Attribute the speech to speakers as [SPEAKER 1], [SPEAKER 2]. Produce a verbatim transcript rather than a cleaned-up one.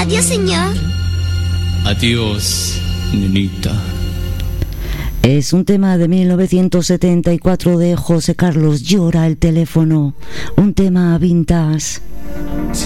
[SPEAKER 1] Adiós, señor.
[SPEAKER 2] Adiós, nenita.
[SPEAKER 3] Es un tema de mil novecientos setenta y cuatro de José Carlos, Llora el teléfono, un tema vintage.
[SPEAKER 2] Si